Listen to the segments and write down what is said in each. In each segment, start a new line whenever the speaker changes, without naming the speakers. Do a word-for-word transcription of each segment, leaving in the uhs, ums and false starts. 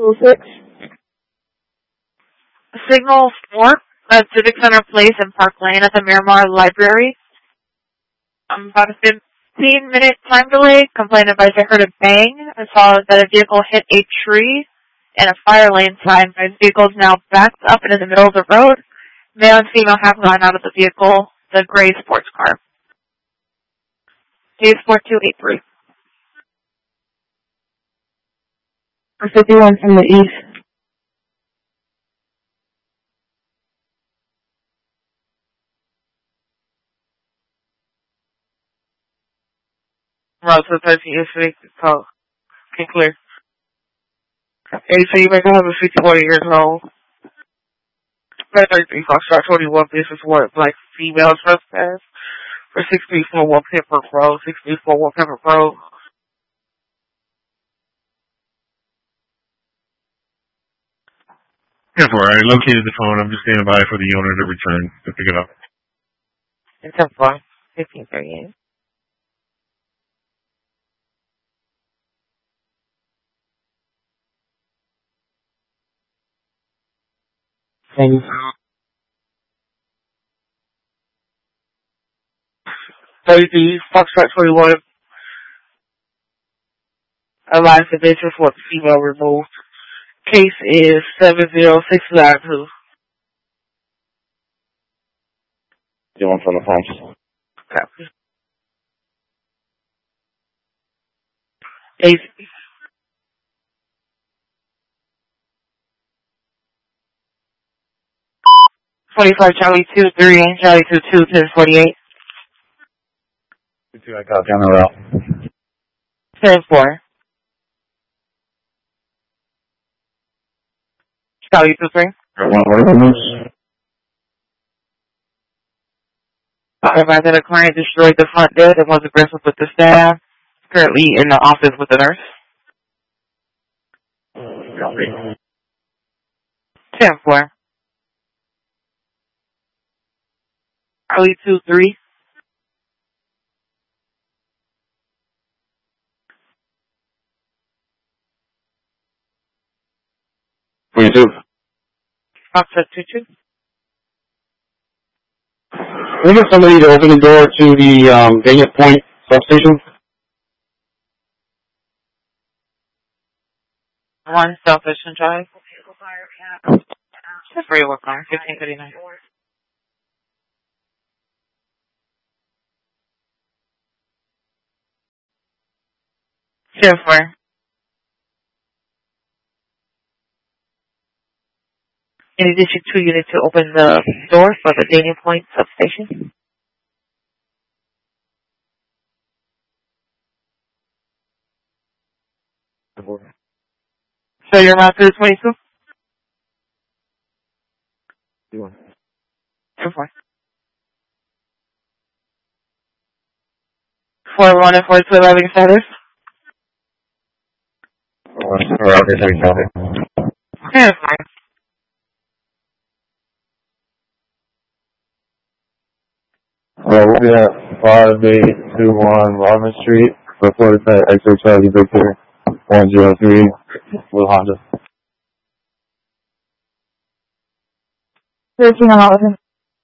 two oh six.
Signal four at Civic Center Place in Park Lane at the Miramar Library. Um, about a fifteen minute time delay. Complaint advisor heard a bang and saw that a vehicle hit a tree and a fire lane sign. The vehicle is now backed up and in the middle of the road. Male and female have gone out of the vehicle, the gray sports car. Case four two eight three.
fifty-one from the east.
Route to thirteen yesterday, so okay, clear. Hey, so you make one hundred fifty-one years old. thirty-three Foxtrot twenty-one, this is what, black female trespass for six three four one Pembroke Road, six three four one Pembroke Road.
Yeah, for I located the phone. I'm just standing by for the owner to return to pick it up.
It's ten four, fifteen thirty-eight.
Thank you.
thirty-three Foxtrot twenty-one. A live condition for the female removed. Case is seven zero six nine two.
You want from the phone?
Copy. Eight. Twenty-five Charlie two three Charlie two two ten forty eight.
Two two, I got down the route.
Ten four. Charlie two three.
One order moves.
Advised that a client destroyed the front door and was aggressive with the staff. Currently in the office with the nurse. Ten four. Charlie two three.
twenty-two.
Foxtrot two two.
We get somebody to open the door to the um, Daniel Point substation.
One Selfish Drive. Free work line, fifteen thirty nine. Ten four. In addition, two units to open the door for the Daniel Point substation. So you're not to the twenty-two? Ten four. Four one and four two eleven status. Ten four.
Well, we'll be at five eight two one Robin Street, before the X-ray Charlie Victor, one zero three, with Honda.
thirteen eleven.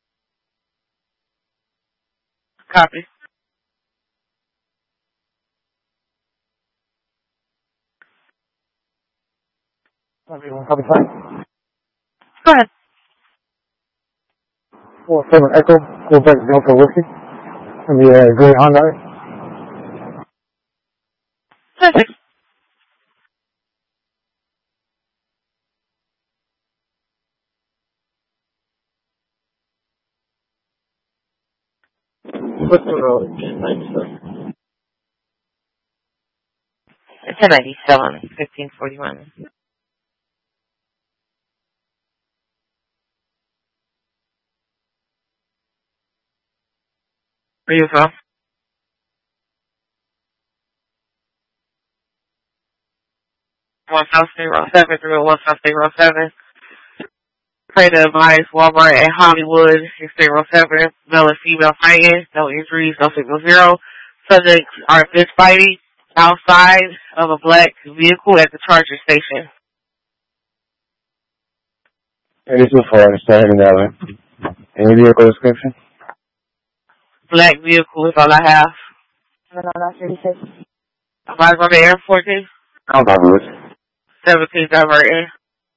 Copy.
Copy five.
Go ahead.
Four seven Echo, go back to Delta Whiskey. From the uh, gray Honda.
Perfect.
What's the road? ninety-seven.
ten ninety-seven, fifteen forty-one. Where you from? One South State Road seven, three oh one South State Road seven. Pray to advise Walmart at Hollywood, State Road seven. Male and female fighting, no injuries, no signal zero. Subjects are fist fighting outside of a black vehicle at the charger station.
eighty-two four, starting that way. Any vehicle description?
Black vehicle is all I have.
thirty-six.
Advise on the airport case.
I'll cover it.
seventeen diverting.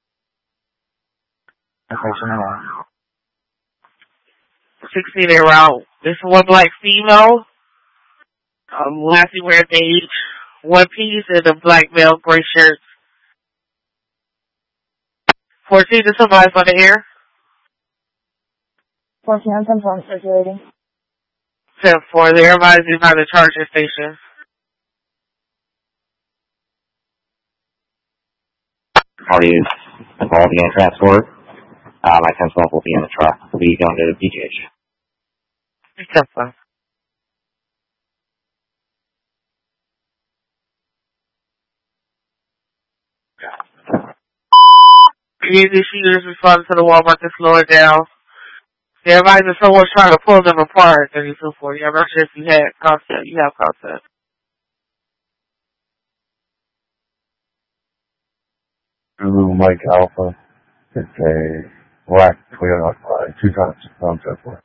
sixteen en route. This is one black female. Um, lastly wearing beige, one piece, and a black male gray shirt. fourteen to survive on the air.
fourteen on ten four, circulating.
ten four, the air advising by the charging station.
Party is involved in transport. Uh, my ten twelve will be in the truck. We'll be going to the B G H.
ten four. Usually shooters responded to the Walmart to slow it down. The advisor someone's trying to pull them apart, thirty-two forty. I'm not sure if you had concept. You have concept.
Blue Mike Alpha. It's a black Toyota uh, two times concept for.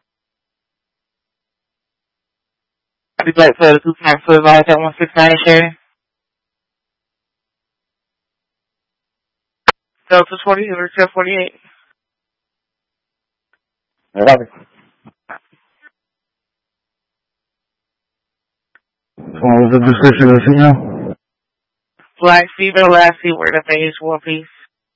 Be black for the two times for advice at one six nine sharing. Delta twenty or ten forty-eight.
Copy. What was the description of the female?
Black female, last C word of beige, one piece.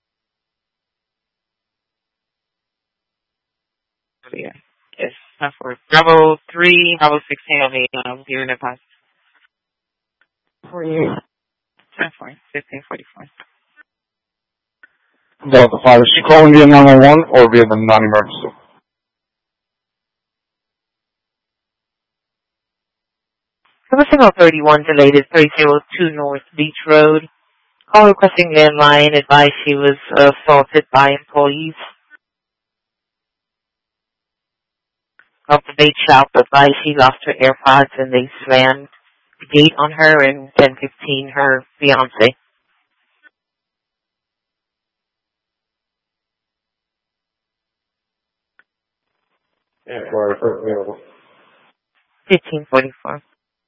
Yeah. Yes, that's for Bravo three, Bravo sixteen on the um, here in the past. forty-eight. ten forty, fifteen forty-four.
Delta five, is she calling via nine one one or via the non-emergency?
Number signal thirty-one delayed is three oh two North Beach Road. Call requesting landline, advised she was uh, assaulted by employees. Off the bait shop, advised she lost her AirPods and they slammed the gate on her and ten fifteen her fiance.
Yeah, for first available.
fifteen forty-four.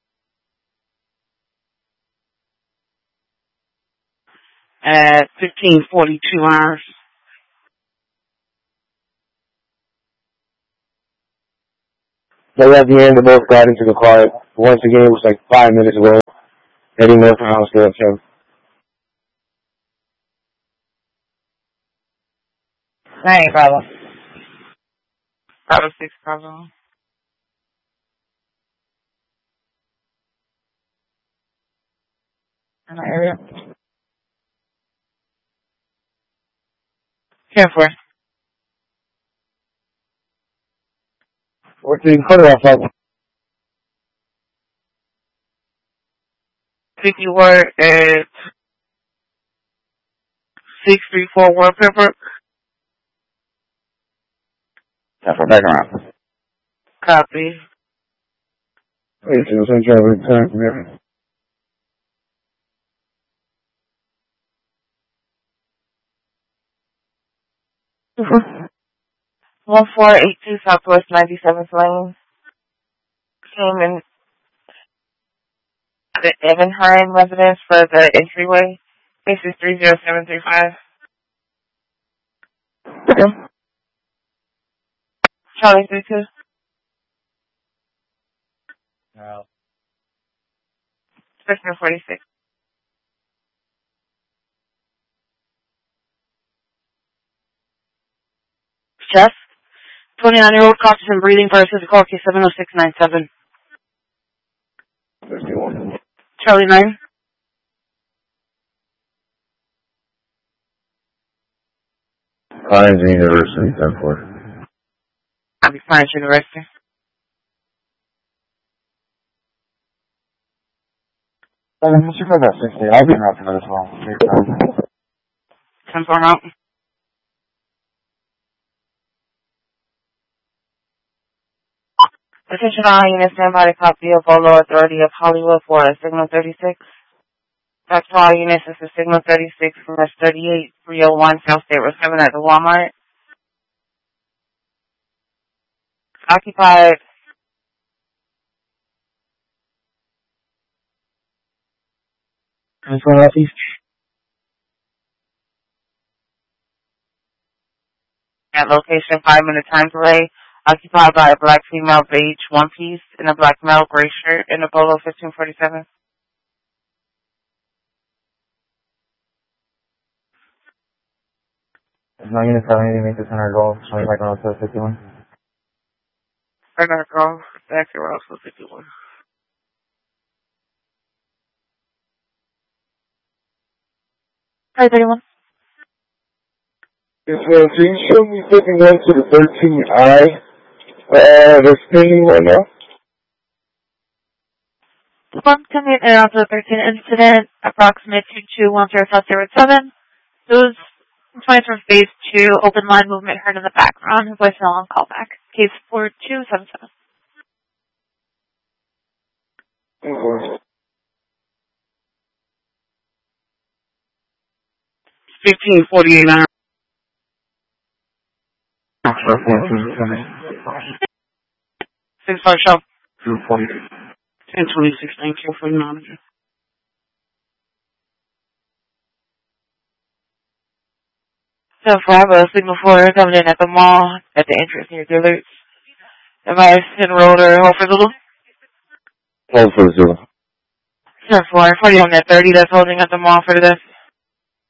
At fifteen forty-two hours.
They at the end, they both got into the car. Once again, it was like five minutes ago. Heading north from house to Tim.
Nine, Bravo.
Bravo six, Bravo.
In our area.
ten four.
What's the cutoff of?
fifty word at six three four one Pepper.
That's for background.
Copy.
Wait, so I'm trying to return from there.
one four eight two Southwest ninety-seventh Lane. Came in the Evenheim residence for the entryway. This is three zero seven three five.
Okay.
Charlie three two.
No.
Spectrum forty-six.
Jeff, twenty-nine-year-old conscious and breathing versus call case seven oh six nine seven.
fifty-one.
Charlie nine.
Pines University, ten four.
I'll be fine, University.
Seven, Mister for that sixty. I'll be around for that as well.
ten four out.
Attention all units, stand by to copy of Bolo Authority of Hollywood for Signal thirty-six. That's all units, this is Signal thirty-six from S thirty-eight three oh one South State Road seven at the Walmart.
Occupied.
What's going on, East?
At location, five minute time delay. Occupied by a black female beige one piece and a black male gray shirt in a Bolo fifteen forty-seven.
I'm not going to tell me to make this on our goal. twenty-five Route fifty-one.
I gotta go back to Route fifty-one.
Hi, thirty-one.
Yes, ma'am. Can you show me fifty-one to the thirteen I? Uh, they're spinning right now.
One coming in off the thirteen incident, approximate two two one zero five zero seven. Those complaints from phase two, open line movement heard in the background, voicemail on callback. Case four two seven seven.
Okay.
fifteen forty-eight hours. Six five shop. ten twenty-six, thank you for your knowledge.
So Bravo, signal four coming in at the mall at the entrance near Dillard's. Am I enrolled or hold for Zulu?
Hold for Zulu.
Ten four, forty-one at thirty that's holding at the mall for this.